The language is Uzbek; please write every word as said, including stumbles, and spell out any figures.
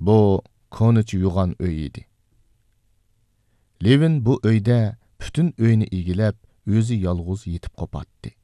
Bu ko'nicha yo'g'on uy edi. Levin bu uyda bütün uyni egilib, o'zi yolg'iz yetib qopatdi.